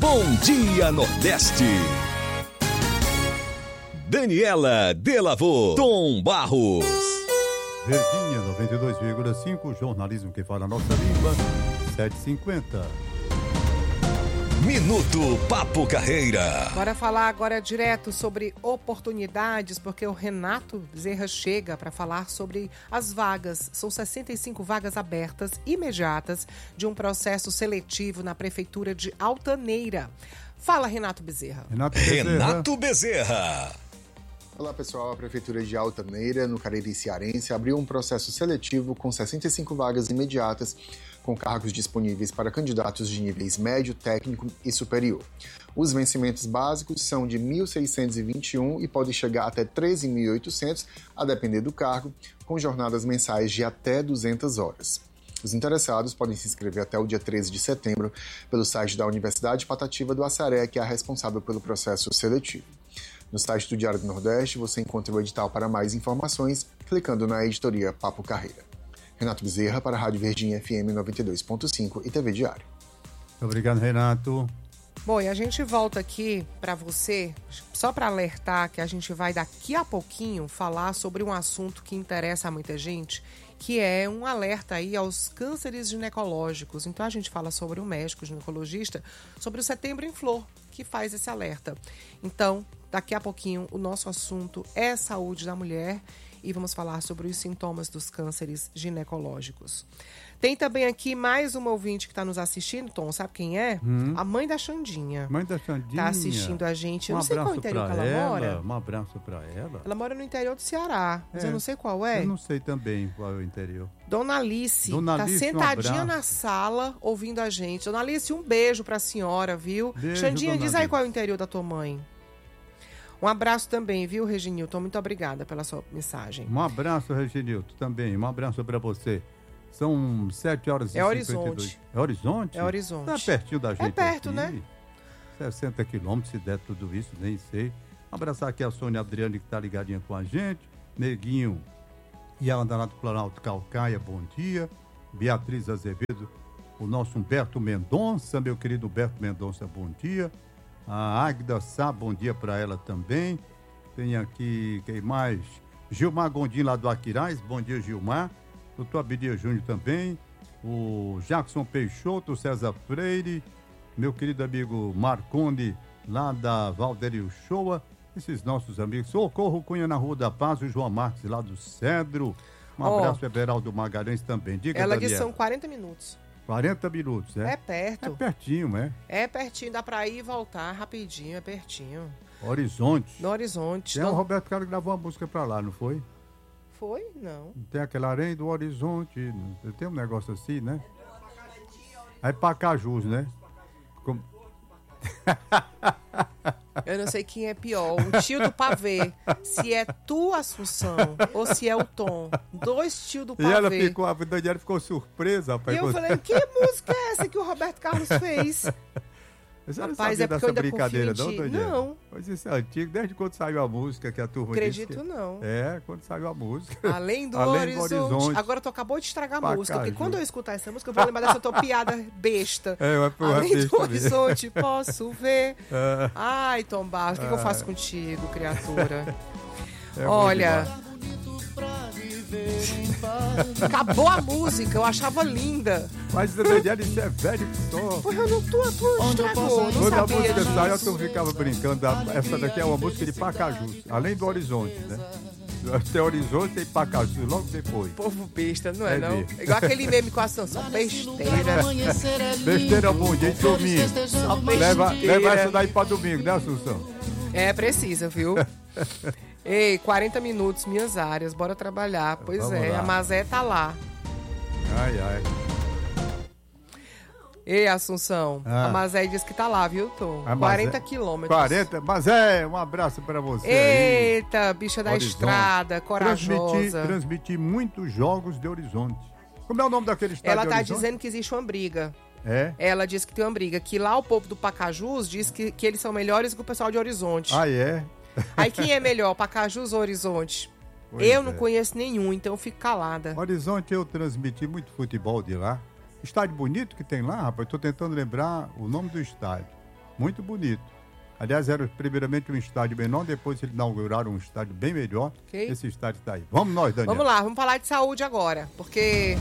Bom Dia Nordeste. Daniela Delavô, Tom Barros. Verdinha 92,5, jornalismo que fala a nossa língua, 7h50. Minuto Papo Carreira. Bora falar agora direto sobre oportunidades, porque o Renato Bezerra chega para falar sobre as vagas. São 65 vagas abertas, imediatas, de um processo seletivo na Prefeitura de Altaneira. Fala, Renato Bezerra. Renato Bezerra. Olá pessoal, a Prefeitura de Altaneira, no Cariri Cearense, abriu um processo seletivo com 65 vagas imediatas, com cargos disponíveis para candidatos de níveis médio, técnico e superior. Os vencimentos básicos são de 1.621 e podem chegar até 13.800, a depender do cargo, com jornadas mensais de até 200 horas. Os interessados podem se inscrever até o dia 13 de setembro pelo site da Universidade Patativa do Assaré, que é a responsável pelo processo seletivo. No site do Diário do Nordeste, você encontra o edital para mais informações, clicando na editoria Papo Carreira. Renato Bezerra para a Rádio Verdinha FM 92.5 e TV Diário. Obrigado, Renato. Bom, e a gente volta aqui para você, só para alertar que a gente vai daqui a pouquinho falar sobre um assunto que interessa a muita gente, que é um alerta aí aos cânceres ginecológicos. Então a gente fala sobre um médico ginecologista, sobre o Setembro em Flor, que faz esse alerta. Então, daqui a pouquinho, o nosso assunto é saúde da mulher e vamos falar sobre os sintomas dos cânceres ginecológicos. Tem também aqui mais uma ouvinte que está nos assistindo, Tom, sabe quem é? A mãe da Xandinha. Mãe da Xandinha. Está assistindo a gente. Eu não sei qual interior que ela mora. Um abraço para ela. Ela mora no interior do Ceará, mas eu não sei qual é. Eu não sei também qual é o interior. Dona Alice, tá sentadinha na sala ouvindo a gente. Dona Alice, um beijo pra senhora, viu? Beijo, Xandinha, diz aí Alice. qual é o interior da tua mãe. Um abraço também, viu, Reginilton? Muito obrigada pela sua mensagem. Um abraço, Reginilton, também. Um abraço para você. São 7h52. É Horizonte. É Horizonte? É Horizonte. Tá pertinho da gente. É perto, aqui. né? 60 quilômetros, se der tudo isso, nem sei. Abraçar aqui a Sônia Adriane, que tá ligadinha com a gente. Neguinho e a Andanato Planalto Calcaia, bom dia. Beatriz Azevedo, o nosso Humberto Mendonça, meu querido Humberto Mendonça, bom dia. A Águida Sá, bom dia para ela também. Tem aqui, quem mais? Gilmar Gondim, lá do Aquiraz, bom dia, Gilmar. Doutor Abidia Júnior também. O Jackson Peixoto, César Freire, meu querido amigo Marconi, lá da Valderi Uchoa. Esses nossos amigos. Socorro Cunha, na Rua da Paz, o João Marques, lá do Cedro. Um abraço para Everaldo Magalhães também. Diga, ela Daniela. disse que são 40 minutos. 40 minutos, é? É perto. É pertinho, é? É pertinho, dá pra ir e voltar rapidinho, é pertinho. Horizonte. No Horizonte. Tem o Roberto Carlos que gravou uma música pra lá, não foi? Foi? Não. Tem aquela areia do Horizonte, tem um negócio assim, né? Aí Pacajus, né? Como... Eu não sei quem é pior, o tio do pavê. Se é tu, Assunção, ou se é o Tom. Dois tios do pavê. E a Daniela ficou surpresa, rapaz. E eu falei, que música é essa que o Roberto Carlos fez? Você não Rapaz, sabia é porque dessa eu ainda brincadeira, confio não, em ti. Daniela? Não. Pois isso é antigo, desde quando saiu a música que a turma Acredito disse que... não. É, quando saiu a música. Além do Horizonte. Agora tu acabou de estragar a música, porque quando eu escutar essa música, eu vou lembrar dessa tua piada besta. Além do Horizonte, posso ver. Ai, Tom Barros, o que eu faço contigo, criatura? Olha... Acabou a música, eu achava linda. Mas a Daniela, isso é velho que só. Porra, eu não tô estragou, não quando sabia a música disso. saiu, tu ficava brincando. Essa daqui é uma música de Pacajus, além do Horizonte, né? Tem Horizonte e Pacajus, logo depois. Povo besta, não é não? mesmo. É igual aquele meme com a Sansão, besteira. Besteira bom dia, e domingo. Só Leva besteira. essa daí pra domingo, né, Assunção? É, precisa, viu? Ei, 40 minutos, minhas áreas, bora trabalhar. Pois Vamos é, lá. a Mazé tá lá. Ai, ai. Ei, Assunção, a Mazé disse que tá lá, viu, Tom? A 40 Mazé- quilômetros. 40, mas um abraço pra você aí. Eita, bicha da Horizonte. estrada, corajosa. Transmiti muitos jogos de Horizonte. Como é o nome daquele estádio Ela de tá Horizonte? dizendo que existe uma briga. É? Ela disse que tem uma briga, que lá o povo do Pacajus diz que eles são melhores que o pessoal de Horizonte. Ah, é? Aí quem é melhor, Pacajus ou Horizonte? Pois eu é. não conheço nenhum, então eu fico calada. Horizonte eu transmiti muito futebol de lá. Estádio bonito que tem lá, rapaz. Tô tentando lembrar o nome do estádio. muito bonito. Aliás, era primeiramente um estádio menor, depois eles inauguraram um estádio bem melhor. Okay. Esse estádio está aí. Vamos nós, Daniel. Vamos lá, vamos falar de saúde agora, porque...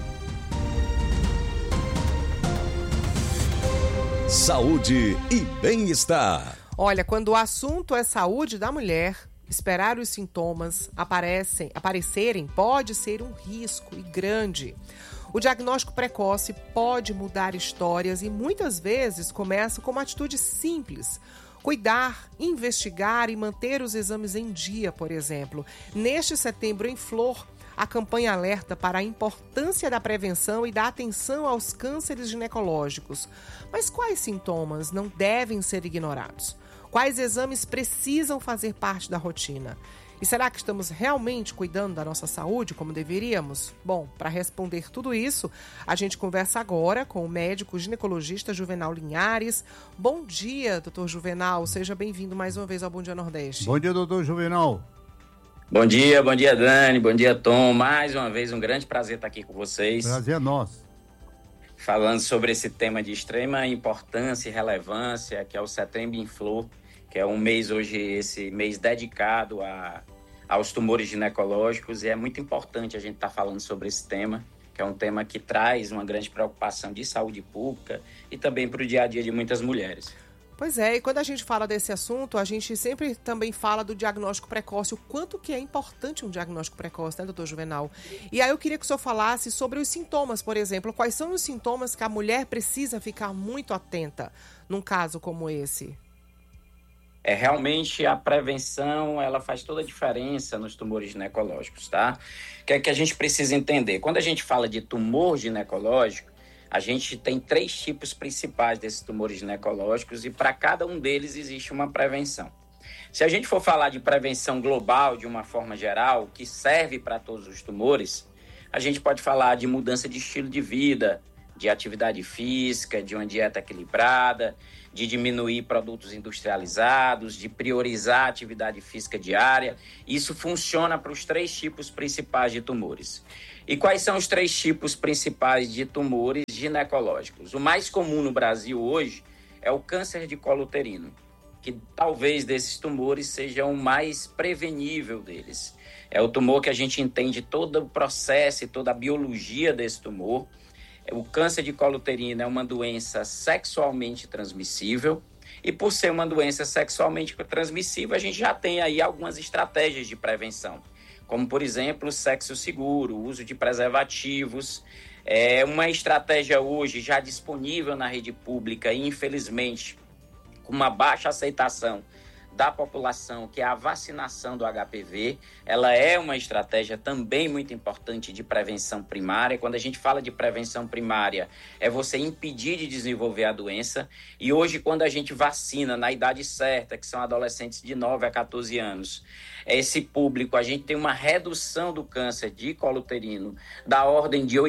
Saúde e bem-estar. Olha, quando o assunto é saúde da mulher, esperar os sintomas aparecerem pode ser um risco e grande. O diagnóstico precoce pode mudar histórias e muitas vezes começa com uma atitude simples. Cuidar, investigar e manter os exames em dia, por exemplo. Neste Setembro em Flor, a campanha alerta para a importância da prevenção e da atenção aos cânceres ginecológicos. Mas quais sintomas não devem ser ignorados? Quais exames precisam fazer parte da rotina? E será que estamos realmente cuidando da nossa saúde como deveríamos? Bom, para responder tudo isso, a gente conversa agora com o médico ginecologista Juvenal Linhares. Bom dia, doutor Juvenal. Seja bem-vindo mais uma vez ao Bom Dia Nordeste. Bom dia, doutor Juvenal. Bom dia Dani, bom dia Tom. Mais uma vez um grande prazer estar aqui com vocês. Prazer é nosso. Falando sobre esse tema de extrema importância e relevância, que é o Setembro em Flor, que é um mês hoje, esse mês dedicado aos tumores ginecológicos, e é muito importante a gente estar falando sobre esse tema, que é um tema que traz uma grande preocupação de saúde pública e também para o dia a dia de muitas mulheres. Pois é, e quando a gente fala desse assunto, a gente sempre também fala do diagnóstico precoce, o quanto que é importante um diagnóstico precoce, né, doutor Juvenal? E aí eu queria que o senhor falasse sobre os sintomas, por exemplo. Quais são os sintomas que a mulher precisa ficar muito atenta num caso como esse? Realmente a prevenção, ela faz toda a diferença nos tumores ginecológicos, tá? O que é que a gente precisa entender? Quando a gente fala de tumor ginecológico, a gente tem 3 tipos principais desses tumores ginecológicos e para cada um deles existe uma prevenção. Se a gente for falar de prevenção global, de uma forma geral, que serve para todos os tumores, a gente pode falar de mudança de estilo de vida, de atividade física, de uma dieta equilibrada, de diminuir produtos industrializados, de priorizar a atividade física diária. Isso funciona para os 3 tipos principais de tumores. E quais são os 3 tipos principais de tumores ginecológicos? O mais comum no Brasil hoje é o câncer de colo uterino, que talvez desses tumores seja o mais prevenível deles. É o tumor que a gente entende todo o processo e toda a biologia desse tumor. O câncer de colo uterino é uma doença sexualmente transmissível e por ser uma doença sexualmente transmissível, a gente já tem aí algumas estratégias de prevenção, como, por exemplo, o sexo seguro, o uso de preservativos. É uma estratégia hoje já disponível na rede pública e, infelizmente, com uma baixa aceitação da população, que é a vacinação do HPV. Ela é uma estratégia também muito importante de prevenção primária. Quando a gente fala de prevenção primária, é você impedir de desenvolver a doença. E hoje, quando a gente vacina na idade certa, que são adolescentes de 9 a 14 anos, esse público, a gente tem uma redução do câncer de colo uterino da ordem de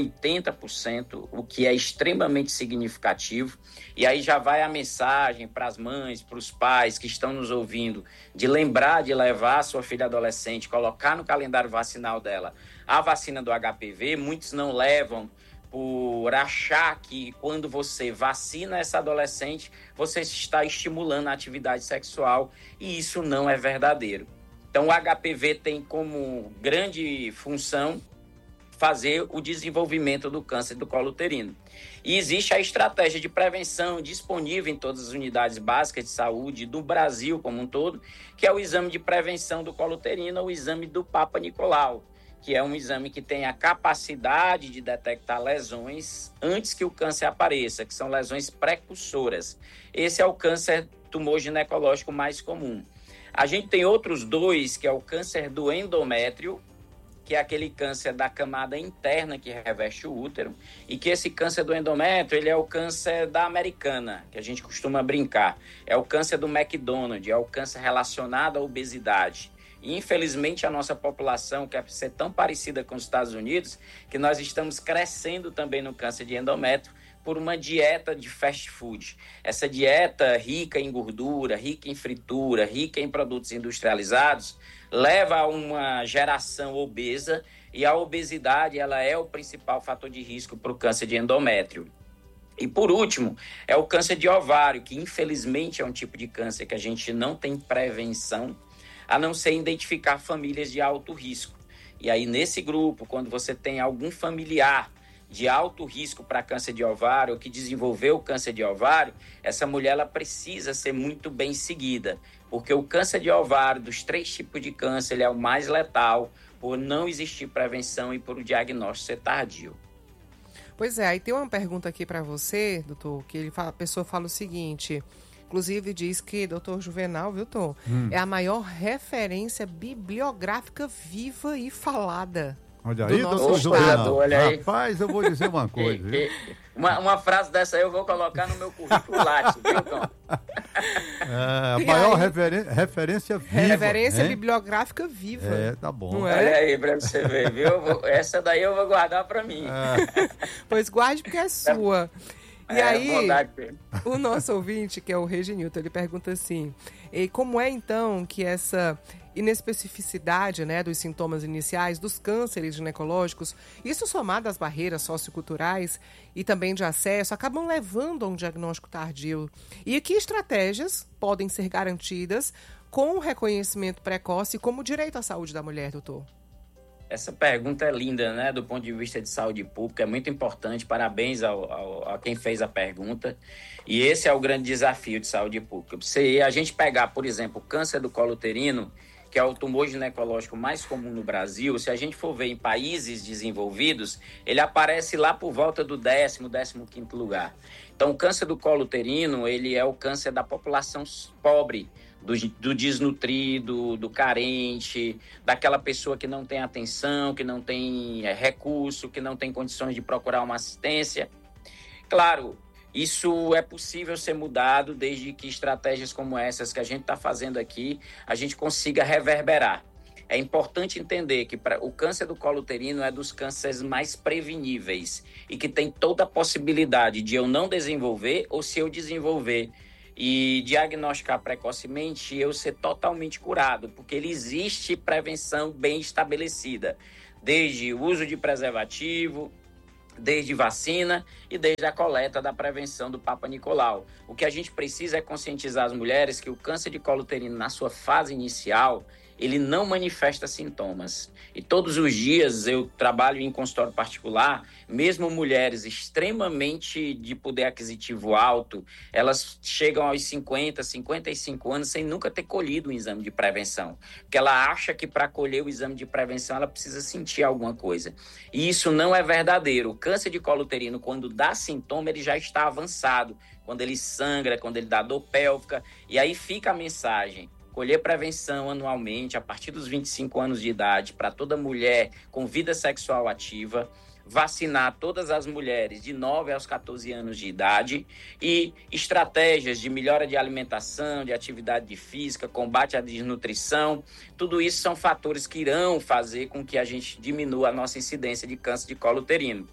80%, o que é extremamente significativo. E aí já vai a mensagem para as mães, para os pais que estão nos ouvindo, de lembrar de levar a sua filha adolescente, colocar no calendário vacinal dela a vacina do HPV. Muitos não levam por achar que quando você vacina essa adolescente, você está estimulando a atividade sexual, e isso não é verdadeiro. Então, o HPV tem como grande função fazer o desenvolvimento do câncer do colo uterino. E existe a estratégia de prevenção disponível em todas as unidades básicas de saúde do Brasil como um todo, que é o exame de prevenção do colo uterino, o exame do Papa Nicolau, que é um exame que tem a capacidade de detectar lesões antes que o câncer apareça, que são lesões precursoras. Esse é o câncer tumor ginecológico mais comum. A gente tem outros 2, que é o câncer do endométrio, que é aquele câncer da camada interna que reveste o útero, e que esse câncer do endométrio, ele é o câncer da americana, que a gente costuma brincar. É o câncer do McDonald's, é o câncer relacionado à obesidade. E, infelizmente, a nossa população quer ser tão parecida com os Estados Unidos, que nós estamos crescendo também no câncer de endométrio, por uma dieta de fast food. Essa dieta rica em gordura, rica em fritura, rica em produtos industrializados, leva a uma geração obesa, e a obesidade ela é o principal fator de risco para o câncer de endométrio. E por último, é o câncer de ovário, que infelizmente é um tipo de câncer que a gente não tem prevenção, a não ser identificar famílias de alto risco. E aí, nesse grupo, quando você tem algum familiar de alto risco para câncer de ovário, ou que desenvolveu câncer de ovário, essa mulher ela precisa ser muito bem seguida, porque o câncer de ovário, dos 3 tipos de câncer, ele é o mais letal, por não existir prevenção e por o diagnóstico ser tardio. Pois é, aí tem uma pergunta aqui para você, doutor, que a pessoa fala o seguinte, inclusive diz que doutor Juvenal, viu, Tom, é a maior referência bibliográfica viva e falada. Olha aí, doutor Juvenal. Olha aí. Rapaz, eu vou dizer uma coisa, viu? Uma frase dessa aí eu vou colocar no meu currículo Lattes, viu, Tom? A maior referência viva. Referência bibliográfica viva. Tá bom. Não é? Olha aí pra você ver, viu? Essa daí eu vou guardar pra mim. Pois guarde porque é sua. E aí, bondade. o nosso ouvinte, que é o Reginilton, ele pergunta assim, e como é então que essa inespecificidade, né, dos sintomas iniciais dos cânceres ginecológicos, isso somado às barreiras socioculturais e também de acesso, acabam levando a um diagnóstico tardio? E que estratégias podem ser garantidas com o reconhecimento precoce como direito à saúde da mulher, doutor? Essa pergunta é linda, né? Do ponto de vista de saúde pública, é muito importante. Parabéns a quem fez a pergunta. E esse é o grande desafio de saúde pública. Se a gente pegar, por exemplo, o câncer do colo uterino, que é o tumor ginecológico mais comum no Brasil, se a gente for ver em países desenvolvidos, ele aparece lá por volta do 10º, 15º lugar. Então, o câncer do colo uterino, ele é o câncer da população pobre, do desnutrido, do carente, daquela pessoa que não tem atenção, que não tem recurso, que não tem condições de procurar uma assistência. Claro, isso é possível ser mudado desde que estratégias como essas que a gente está fazendo aqui, a gente consiga reverberar. É importante entender que o câncer do colo uterino é dos cânceres mais preveníveis e que tem toda a possibilidade de eu não desenvolver ou, se eu desenvolver e diagnosticar precocemente, eu ser totalmente curado, porque ele existe prevenção bem estabelecida, desde o uso de preservativo, desde vacina e desde a coleta da prevenção do Papa Nicolau. O que a gente precisa é conscientizar as mulheres que o câncer de colo uterino, na sua fase inicial, ele não manifesta sintomas. E todos os dias eu trabalho em consultório particular, mesmo mulheres extremamente de poder aquisitivo alto, elas chegam aos 50, 55 anos sem nunca ter colhido um exame de prevenção. Porque ela acha que para colher o exame de prevenção ela precisa sentir alguma coisa. E isso não é verdadeiro. O câncer de colo uterino, quando dá sintoma, ele já está avançado. Quando ele sangra, quando ele dá dor pélvica. E aí fica a mensagem. Colher prevenção anualmente, a partir dos 25 anos de idade, para toda mulher com vida sexual ativa, vacinar todas as mulheres de 9 aos 14 anos de idade e estratégias de melhora de alimentação, de atividade física, combate à desnutrição, tudo isso são fatores que irão fazer com que a gente diminua a nossa incidência de câncer de colo uterino.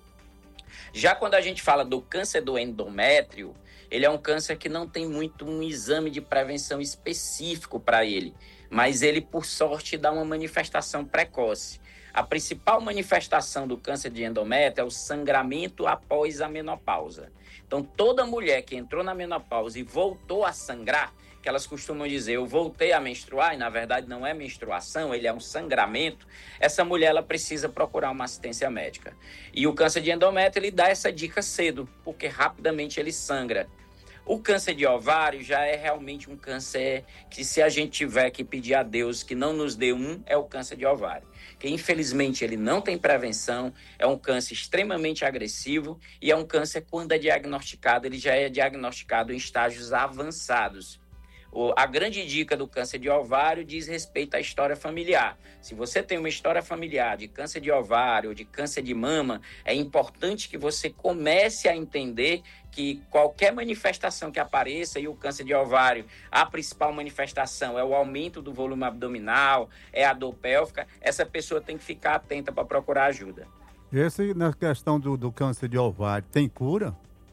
Já quando a gente fala do câncer do endométrio, ele é um câncer que não tem muito um exame de prevenção específico para ele, mas ele, por sorte, dá uma manifestação precoce. A principal manifestação do câncer de endométrio é o sangramento após a menopausa. Então, toda mulher que entrou na menopausa e voltou a sangrar, que elas costumam dizer, eu voltei a menstruar, e na verdade não é menstruação, ele é um sangramento, essa mulher ela precisa procurar uma assistência médica. E o câncer de endométrio, ele dá essa dica cedo, porque rapidamente ele sangra. O câncer de ovário já é realmente um câncer que, se a gente tiver que pedir a Deus que não nos dê é o câncer de ovário. Que infelizmente ele não tem prevenção, é um câncer extremamente agressivo e é um câncer, quando é diagnosticado, ele já é diagnosticado em estágios avançados. A grande dica do câncer de ovário diz respeito à história familiar. Se você tem uma história familiar de câncer de ovário ou de câncer de mama, é importante que você comece a entender que qualquer manifestação que apareça, e o câncer de ovário, a principal manifestação é o aumento do volume abdominal, é a dor pélvica, essa pessoa tem que ficar atenta para procurar ajuda. Esse, na questão do câncer de ovário, tem cura?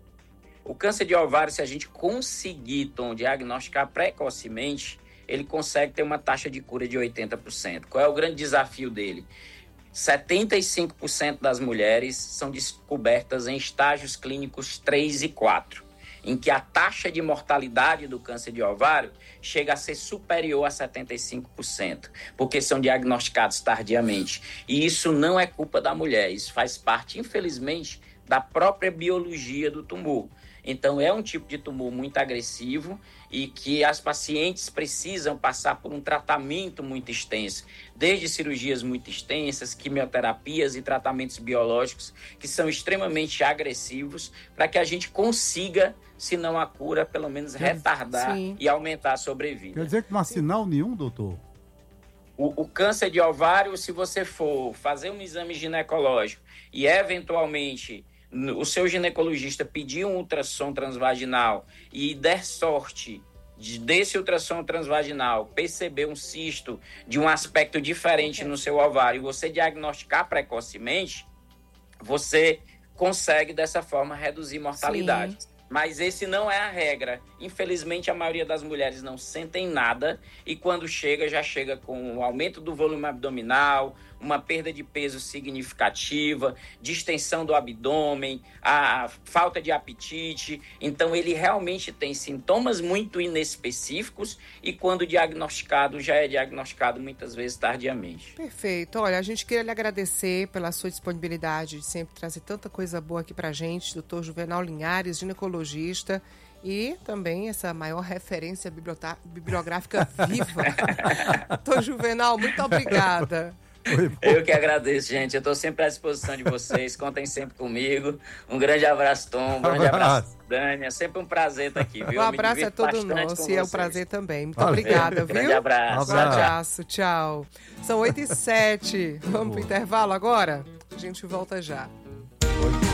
O câncer de ovário, se a gente conseguir, Tom, diagnosticar precocemente, ele consegue ter uma taxa de cura de 80%. Qual é o grande desafio dele? 75% das mulheres são descobertas em estágios clínicos 3 e 4, em que a taxa de mortalidade do câncer de ovário chega a ser superior a 75%, porque são diagnosticados tardiamente. E isso não é culpa da mulher, isso faz parte, infelizmente, da própria biologia do tumor. Então, é um tipo de tumor muito agressivo e que as pacientes precisam passar por um tratamento muito extenso, desde cirurgias muito extensas, quimioterapias e tratamentos biológicos que são extremamente agressivos para que a gente consiga, se não a cura, pelo menos retardar e aumentar a sobrevida. Quer dizer que não há sinal nenhum, doutor? O câncer de ovário, se você for fazer um exame ginecológico e eventualmente o seu ginecologista pedir um ultrassom transvaginal e der sorte desse ultrassom transvaginal perceber um cisto de um aspecto diferente no seu ovário e você diagnosticar precocemente, você consegue dessa forma reduzir mortalidade. Sim. Mas esse não é a regra. Infelizmente, a maioria das mulheres não sentem nada e quando chega, já chega com um aumento do volume abdominal, uma perda de peso significativa, distensão do abdômen, a falta de apetite. Então, ele realmente tem sintomas muito inespecíficos e quando diagnosticado, já é diagnosticado muitas vezes tardiamente. Perfeito. Olha, a gente queria lhe agradecer pela sua disponibilidade de sempre trazer tanta coisa boa aqui pra gente, doutor Juvenal Linhares, ginecologista, e também essa maior referência bibliográfica viva. Doutor Juvenal, muito obrigada. Eu que agradeço, gente. Eu estou sempre à disposição de vocês. Contem sempre comigo. Um grande abraço, Tom. Um grande abraço, Dani. É sempre um prazer estar aqui, viu? O abraço é todo nosso e é um prazer também. Muito Valeu. obrigada, viu? Grande abraço. Um abraço, tchau. São 8h07. Vamos pro intervalo agora? A gente volta já.